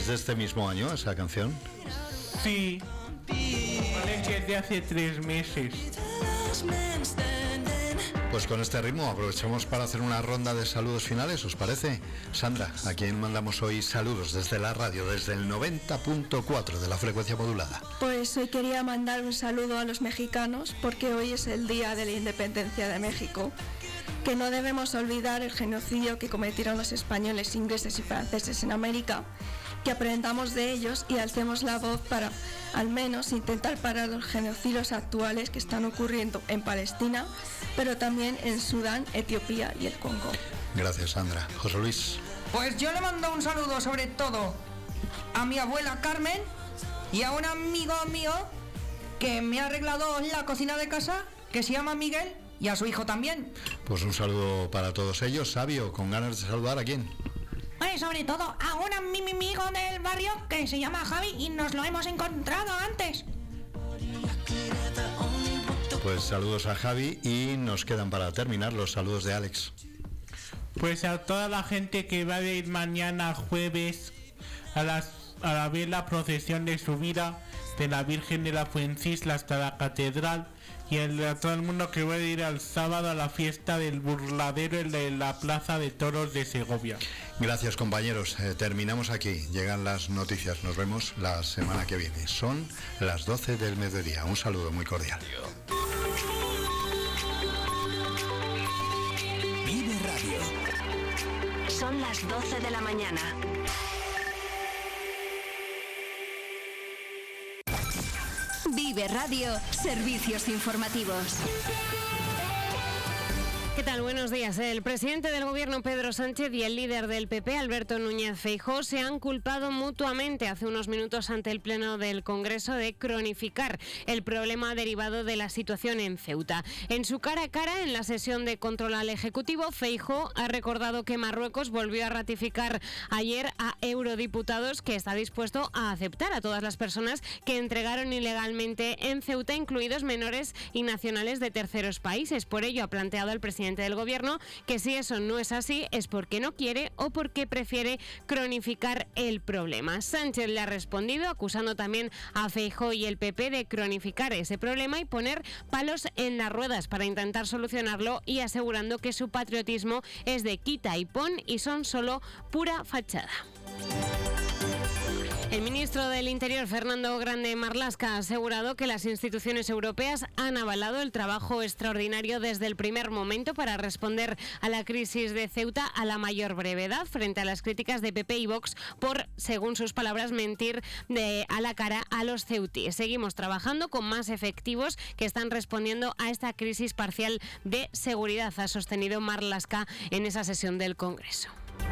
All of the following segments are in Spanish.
¿Es de este mismo año esa canción? Sí. Vale, es de hace 3 meses. Pues con este ritmo aprovechamos para hacer una ronda de saludos finales, ¿os parece? Sandra, ¿a quién mandamos hoy saludos desde la radio, desde el 90.4 de la frecuencia modulada? Pues hoy quería mandar un saludo a los mexicanos porque hoy es el día de la independencia de México. Que no debemos olvidar el genocidio que cometieron los españoles, ingleses y franceses en América, que aprendamos de ellos y alcemos la voz para al menos intentar parar los genocidios actuales que están ocurriendo en Palestina, pero también en Sudán, Etiopía y el Congo. Gracias, Sandra. José Luis. Pues yo le mando un saludo sobre todo a mi abuela Carmen y a un amigo mío que me ha arreglado la cocina de casa, que se llama Miguel, y a su hijo también. Pues un saludo para todos ellos. Sabio, ¿con ganas de saludar a quién? Pues sobre todo a un amigo del barrio que se llama Javi y nos lo hemos encontrado antes. Pues saludos a Javi y nos quedan para terminar los saludos de Alex. Pues a toda la gente que va a ir mañana jueves a ver la procesión de subida de la Virgen de la Fuencisla hasta la catedral, y a todo el mundo que va a ir al sábado a la fiesta del burladero en la Plaza de Toros de Segovia. Gracias, compañeros. Terminamos aquí. Llegan las noticias. Nos vemos la semana que viene. Son las 12 del mediodía. Un saludo muy cordial. Vive Radio. Son las 12 de la mañana. Vive Radio, servicios informativos. ¿Qué tal? Buenos días. El presidente del Gobierno, Pedro Sánchez, y el líder del PP, Alberto Núñez Feijóo, se han culpado mutuamente hace unos minutos ante el Pleno del Congreso de cronificar el problema derivado de la situación en Ceuta. En su cara a cara, en la sesión de control al Ejecutivo, Feijóo ha recordado que Marruecos volvió a ratificar ayer a eurodiputados que está dispuesto a aceptar a todas las personas que entregaron ilegalmente en Ceuta, incluidos menores y nacionales de terceros países. Por ello, ha planteado el presidente del Gobierno que si eso no es así es porque no quiere o porque prefiere cronificar el problema. Sánchez le ha respondido acusando también a Feijóo y el PP de cronificar ese problema y poner palos en las ruedas para intentar solucionarlo, y asegurando que su patriotismo es de quita y pon y son solo pura fachada. El ministro del Interior, Fernando Grande Marlaska, ha asegurado que las instituciones europeas han avalado el trabajo extraordinario desde el primer momento para responder a la crisis de Ceuta a la mayor brevedad, frente a las críticas de PP y Vox por, según sus palabras, mentir a la cara a los ceutíes. Seguimos trabajando con más efectivos que están respondiendo a esta crisis parcial de seguridad, ha sostenido Marlaska en esa sesión del Congreso.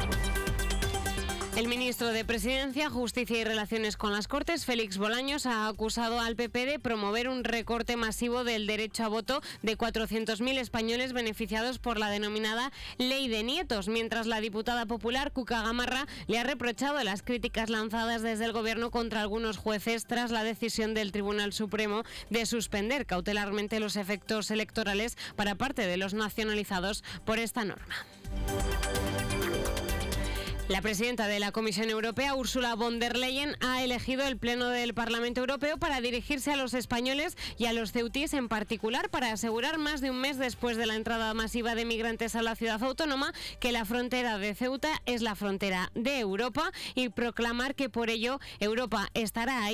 El ministro de Presidencia, Justicia y Relaciones con las Cortes, Félix Bolaños, ha acusado al PP de promover un recorte masivo del derecho a voto de 400.000 españoles beneficiados por la denominada Ley de Nietos, mientras la diputada popular, Cuca Gamarra, le ha reprochado las críticas lanzadas desde el Gobierno contra algunos jueces tras la decisión del Tribunal Supremo de suspender cautelarmente los efectos electorales para parte de los nacionalizados por esta norma. La presidenta de la Comisión Europea, Ursula von der Leyen, ha elegido el Pleno del Parlamento Europeo para dirigirse a los españoles y a los ceutíes en particular, para asegurar más de un mes después de la entrada masiva de migrantes a la ciudad autónoma que la frontera de Ceuta es la frontera de Europa, y proclamar que por ello Europa estará ahí